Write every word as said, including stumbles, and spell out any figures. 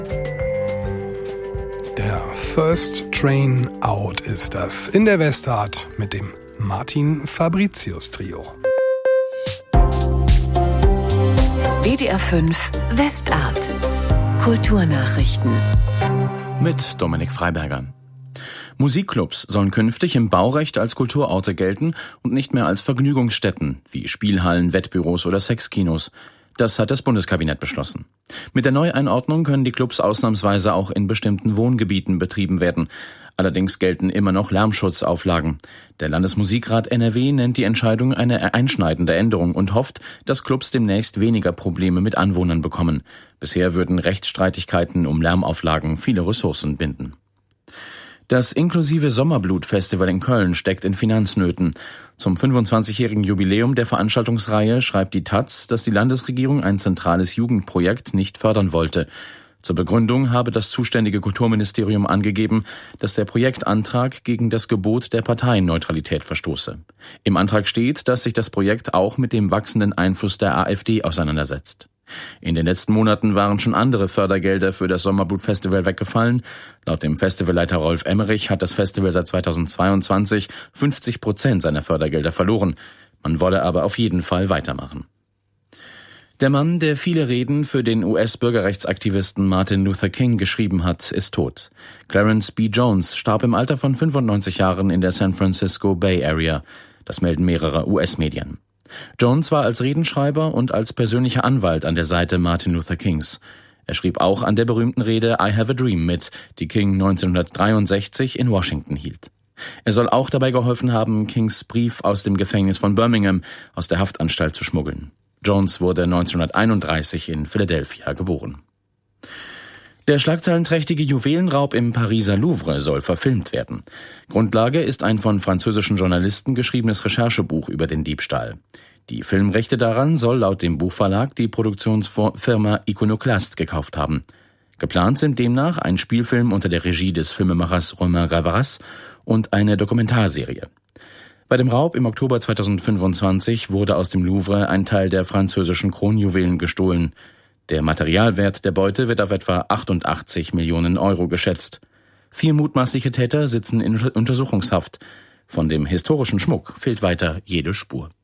Der First Train Out ist das in der Westart mit dem Martin Fabricius Trio. W D R fünf Westart. Kulturnachrichten. Mit Dominik Freiberger. Musikclubs sollen künftig im Baurecht als Kulturorte gelten und nicht mehr als Vergnügungsstätten wie Spielhallen, Wettbüros oder Sexkinos. Das hat das Bundeskabinett beschlossen. Mit der Neueinordnung können die Clubs ausnahmsweise auch in bestimmten Wohngebieten betrieben werden. Allerdings gelten immer noch Lärmschutzauflagen. Der Landesmusikrat N R W nennt die Entscheidung eine einschneidende Änderung und hofft, dass Clubs demnächst weniger Probleme mit Anwohnern bekommen. Bisher würden Rechtsstreitigkeiten um Lärmauflagen viele Ressourcen binden. Das inklusive Sommerblut-Festival in Köln steckt in Finanznöten. Zum fünfundzwanzigjährigen Jubiläum der Veranstaltungsreihe schreibt die taz, dass die Landesregierung ein zentrales Jugendprojekt nicht fördern wollte. Zur Begründung habe das zuständige Kulturministerium angegeben, dass der Projektantrag gegen das Gebot der Parteienneutralität verstoße. Im Antrag steht, dass sich das Projekt auch mit dem wachsenden Einfluss der AfD auseinandersetzt. In den letzten Monaten waren schon andere Fördergelder für das Sommerblut-Festival weggefallen. Laut dem Festivalleiter Rolf Emmerich hat das Festival seit zweitausendzweiundzwanzig fünfzig Prozent seiner Fördergelder verloren. Man wolle aber auf jeden Fall weitermachen. Der Mann, der viele Reden für den U S-Bürgerrechtsaktivisten Martin Luther King geschrieben hat, ist tot. Clarence B. Jones starb im Alter von fünfundneunzig Jahren in der San Francisco Bay Area. Das melden mehrere U S-Medien. Jones war als Redenschreiber und als persönlicher Anwalt an der Seite Martin Luther Kings. Er schrieb auch an der berühmten Rede I Have a Dream mit, die King neunzehnhundertdreiundsechzig in Washington hielt. Er soll auch dabei geholfen haben, Kings Brief aus dem Gefängnis von Birmingham aus der Haftanstalt zu schmuggeln. Jones wurde neunzehnhunderteinunddreißig in Philadelphia geboren. Der schlagzeilenträchtige Juwelenraub im Pariser Louvre soll verfilmt werden. Grundlage ist ein von französischen Journalisten geschriebenes Recherchebuch über den Diebstahl. Die Filmrechte daran soll laut dem Buchverlag die Produktionsfirma Iconoclast gekauft haben. Geplant sind demnach ein Spielfilm unter der Regie des Filmemachers Romain Gavras und eine Dokumentarserie. Bei dem Raub im Oktober zweitausendfünfundzwanzig wurde aus dem Louvre ein Teil der französischen Kronjuwelen gestohlen. Der Materialwert der Beute wird auf etwa achtundachtzig Millionen Euro geschätzt. Vier mutmaßliche Täter sitzen in Untersuchungshaft. Von dem historischen Schmuck fehlt weiter jede Spur.